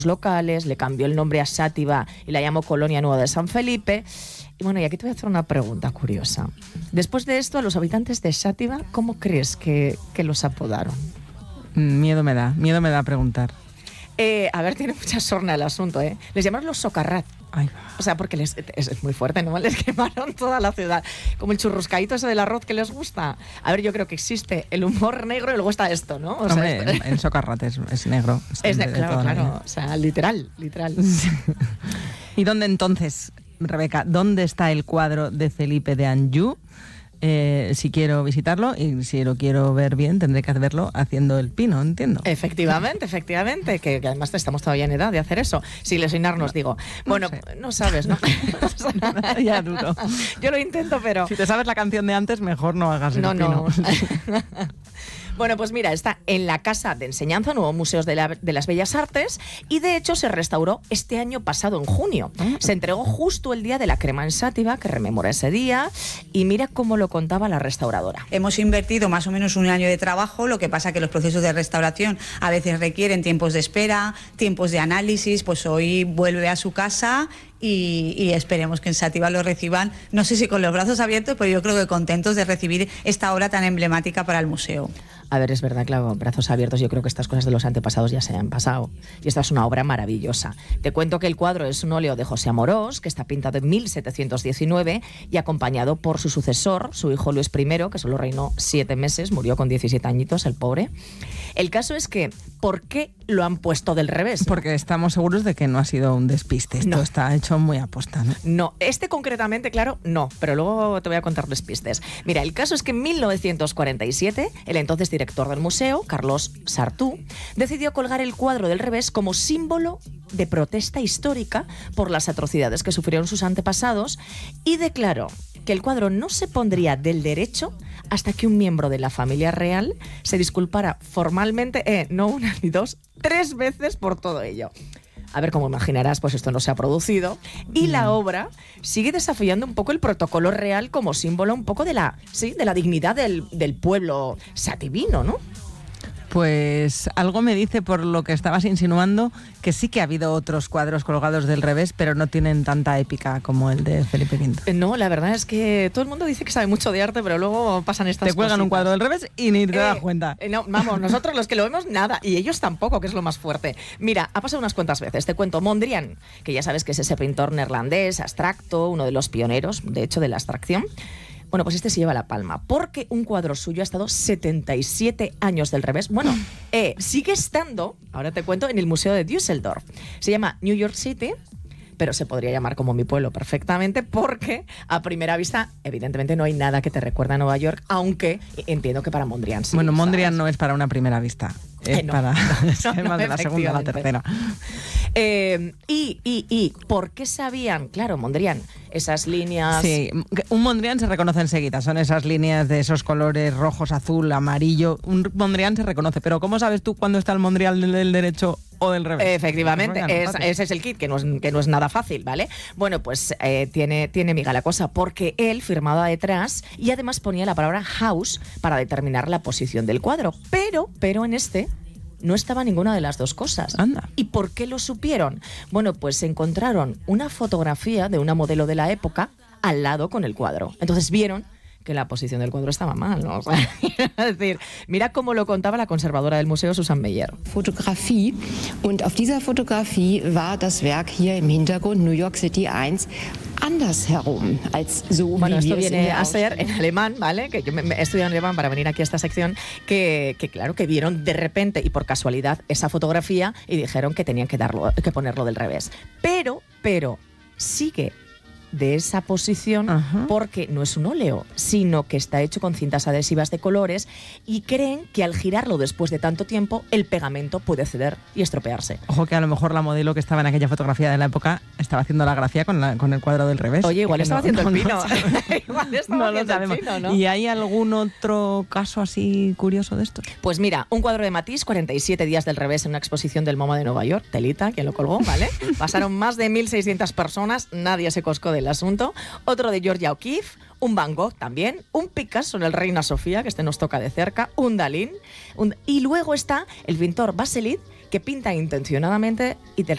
locales, le cambió el nombre a Xàtiva y la llamó Colonia Nueva de San Felipe. Y bueno, y aquí te voy a hacer una pregunta curiosa. Después de esto, a los habitantes de Xàtiva, ¿cómo crees que los apodaron? Miedo me da preguntar. A ver, tiene mucha sorna el asunto, ¿eh? Les llamaron los socarrat. Ay, o sea, porque es muy fuerte, ¿no? Les quemaron toda la ciudad. Como el churruscaíto ese del arroz que les gusta. A ver, yo creo que existe el humor negro y luego está esto, ¿no? O hombre, sea, el socarrat es negro. Claro. O sea, literal. ¿Y dónde entonces, Rebeca, dónde está el cuadro de Felipe de Anjou? Si quiero visitarlo y si lo quiero ver bien, tendré que verlo haciendo el pino, entiendo. Efectivamente, que además estamos todavía en edad de hacer eso. Si lesionarnos, digo. Bueno, no sabes, ¿no? Ya duro. Yo lo intento, pero... Si te sabes la canción de antes, mejor no hagas el pino. No. Bueno, pues mira, está en la Casa de Enseñanza, Nuevo Museos de las Bellas Artes, y de hecho se restauró este año pasado, en junio. Se entregó justo el día de la crema en Xàtiva, que rememora ese día, y mira cómo lo contaba la restauradora. Hemos invertido más o menos un año de trabajo, lo que pasa que los procesos de restauración a veces requieren tiempos de espera, tiempos de análisis, pues hoy vuelve a su casa y esperemos que en Xàtiva lo reciban, no sé si con los brazos abiertos, pero yo creo que contentos de recibir esta obra tan emblemática para el museo. A ver, es verdad, claro, brazos abiertos, yo creo que estas cosas de los antepasados ya se han pasado. Y esta es una obra maravillosa. Te cuento que el cuadro es un óleo de José Amorós, que está pintado en 1719 y acompañado por su sucesor, su hijo Luis I, que solo reinó 7 meses, murió con 17 añitos, el pobre. El caso es que, ¿por qué lo han puesto del revés? Porque estamos seguros de que no ha sido un despiste. Esto está hecho muy aposta, ¿no? No, este concretamente, claro, no, pero luego te voy a contar despistes. Mira, el caso es que en 1947, el entonces director del museo, Carlos Sartú, decidió colgar el cuadro del revés como símbolo de protesta histórica por las atrocidades que sufrieron sus antepasados y declaró que el cuadro no se pondría del derecho hasta que un miembro de la familia real se disculpara formalmente, no una ni dos, 3 veces por todo ello. A ver, como imaginarás, pues esto no se ha producido y la obra sigue desafiando un poco el protocolo real como símbolo un poco de la dignidad del pueblo xativino, ¿no? Pues algo me dice, por lo que estabas insinuando, que sí que ha habido otros cuadros colgados del revés, pero no tienen tanta épica como el de Felipe V. No, la verdad es que todo el mundo dice que sabe mucho de arte, pero luego pasan estas cosas. Te cuelgan un cuadro del revés y ni te das cuenta. No, vamos, nosotros los que lo vemos, nada, y ellos tampoco, que es lo más fuerte. Mira, ha pasado unas cuantas veces. Te cuento, Mondrian, que ya sabes que es ese pintor neerlandés, abstracto, uno de los pioneros, de hecho, de la abstracción. Bueno, pues este se lleva la palma, porque un cuadro suyo ha estado 77 años del revés. Bueno, sigue estando, ahora te cuento, en el Museo de Düsseldorf. Se llama New York City, pero se podría llamar como mi pueblo perfectamente, porque a primera vista, evidentemente, no hay nada que te recuerde a Nueva York, aunque entiendo que para Mondrian sí. Bueno, Mondrian no es para una primera vista. Es para no, de la segunda a la tercera. ¿Y por qué sabían, claro, Mondrian, esas líneas? Sí, un Mondrian se reconoce enseguida, son esas líneas de esos colores rojos, azul, amarillo. Un Mondrian se reconoce, pero ¿cómo sabes tú cuándo está el Mondrian del derecho o del revés? Efectivamente, ese es el kit, que no es nada fácil, ¿vale? Bueno, pues tiene miga la cosa, porque él firmaba detrás y además ponía la palabra house para determinar la posición del cuadro, pero en este no estaba ninguna de las dos cosas. Anda. ¿Y por qué lo supieron? Bueno, pues encontraron una fotografía de una modelo de la época al lado con el cuadro. Entonces vieron que la posición del cuadro estaba mal, ¿no? O sea, es decir, mira cómo lo contaba la conservadora del museo, Susan Meyer. Fotografie, und auf dieser Fotografie war das Werk hier im Hintergrund, New York City 1, andersherum, als so bueno, wie esto wir es viene in a ser en alemán, ¿vale? Que yo me he estudiado en alemán para venir aquí a esta sección, que claro, que vieron de repente y por casualidad esa fotografía y dijeron que tenían que ponerlo del revés. Pero sigue de esa posición, porque no es un óleo, sino que está hecho con cintas adhesivas de colores y creen que al girarlo después de tanto tiempo el pegamento puede ceder y estropearse. Ojo que a lo mejor la modelo que estaba en aquella fotografía de la época estaba haciendo la gracia con el cuadro del revés. Oye, igual estaba haciendo el pino. Igual estaba haciendo el pino, ¿no? ¿Y hay algún otro caso así curioso de estos? Pues mira, un cuadro de Matisse, 47 días del revés en una exposición del MoMA de Nueva York, telita, quien lo colgó, ¿vale? Pasaron más de 1.600 personas, nadie se coscó del asunto. Otro de Georgia O'Keeffe, un Van Gogh también, un Picasso en el Reina Sofía, que este nos toca de cerca, un Dalí, y luego está el pintor Baselit, que pinta intencionadamente y